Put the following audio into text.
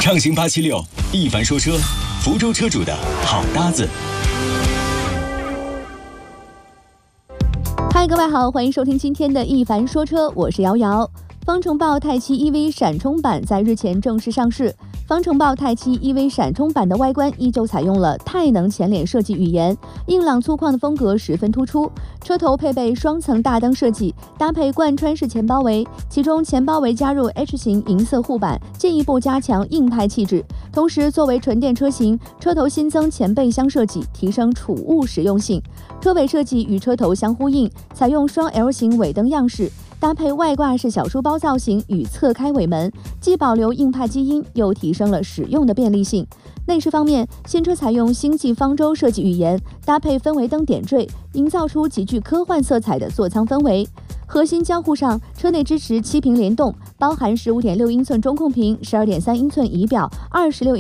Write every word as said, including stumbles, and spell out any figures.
畅行八七六，一凡说车，福州车主的好搭子。 嗨，各位好，欢迎收听今天的一凡说车，我是瑶瑶。方程豹太七 E V 闪充版在日前正式上市。方程豹太七 E V 闪充版的外观依旧采用了太能前脸设计语言，硬朗粗犷的风格十分突出。车头配备双层大灯设计，搭配贯穿式前包围，其中前包围加入 H 型银色护板，进一步加强硬派气质。同时，作为纯电车型，车头新增前备箱设计，提升储物实用性。车尾设计与车头相呼应，采用双 L 型尾灯样式。搭配外挂式小书包造型与侧开尾门，既保留硬派基因，又提升了使用的便利性。内饰方面，新车采用星际方舟设计语言，搭配氛围灯点缀，营造出极具科幻色彩的座舱氛围。核心交互上，车内支持七屏联动，包含 十五点六英寸中控屏、十二点三英寸仪表、二十六